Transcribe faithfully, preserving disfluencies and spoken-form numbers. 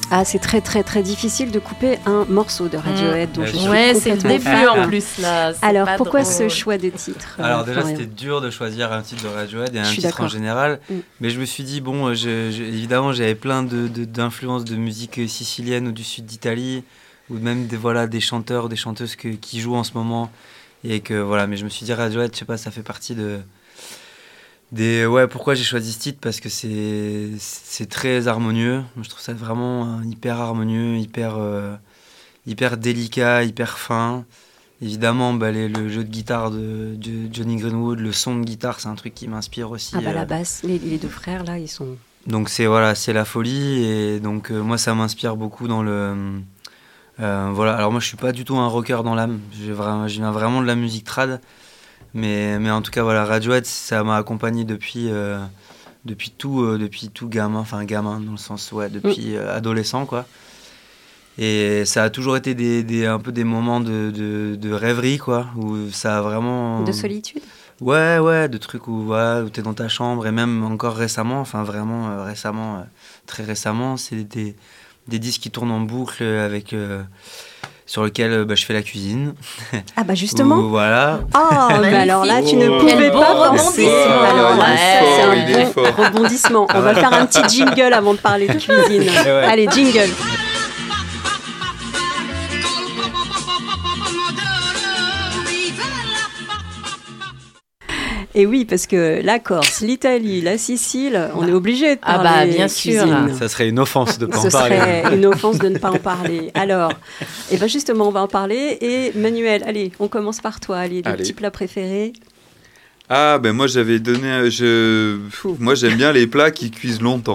Ah, c'est très très très difficile de couper un morceau de Radiohead. Mmh. Donc je suis ouais, c'est le début fan. en plus là. C'est Alors pas pourquoi drôle. ce choix de titre? Alors euh, déjà Florian c'était dur de choisir un titre de Radiohead et Je un suis titre d'accord. en général, Mm. mais je me suis dit bon, je, je, évidemment j'avais plein de, de, d'influences de musique sicilienne ou du sud d'Italie, ou même des, voilà, des chanteurs, des chanteuses que, qui jouent en ce moment, et que voilà, mais je me suis dit Radiohead, je sais pas, ça fait partie de... Des, ouais, pourquoi j'ai choisi ce titre? Parce que c'est, c'est très harmonieux. Je trouve ça vraiment euh, hyper harmonieux, hyper, euh, hyper délicat, hyper fin. Évidemment, bah, les, le jeu de guitare de, de Johnny Greenwood, le son de guitare, c'est un truc qui m'inspire aussi. Ah bah euh. la basse, les, les deux frères là, ils sont... Donc c'est, voilà, c'est la folie. Et donc euh, moi, ça m'inspire beaucoup dans le... Euh, voilà. Alors moi, je suis pas du tout un rocker dans l'âme. J'ai vraiment, je viens vraiment de la musique trad. Mais, mais en tout cas, voilà, Radiohead, ça m'a accompagné depuis, euh, depuis, tout, euh, depuis tout gamin, enfin gamin dans le sens, ouais, depuis euh, adolescent, quoi. Et ça a toujours été des, des, un peu des moments de, de, de rêverie, quoi, où ça a vraiment... De solitude? Ouais, ouais, de trucs où, ouais, où t'es dans ta chambre, et même encore récemment, enfin vraiment euh, récemment, euh, très récemment, c'est des, des disques qui tournent en boucle avec... Euh, sur lequel bah, je fais la cuisine. Ah bah justement. Où, voilà. Oh, mais alors là, tu ne Oh, pouvais quel pas beau penser. rebondissement. Alors là, Ouais. ça, c'est un Il est bon fort. rebondissement. On va faire un petit jingle avant de parler de cuisine. Ouais. Allez, jingle. Et oui, parce que la Corse, l'Italie, la Sicile, on est obligé de Ah parler bah, bien sûr. cuisine. Ça serait une offense de ne pas Ce en parler. serait une offense de ne pas en parler. Alors, et ben justement, on va en parler. Et Manuel, allez, on commence par toi. Allez, le Allez. petit plat préféré. Ah, ben moi j'avais donné. Je... Pfff, moi j'aime bien les plats qui cuisent longtemps.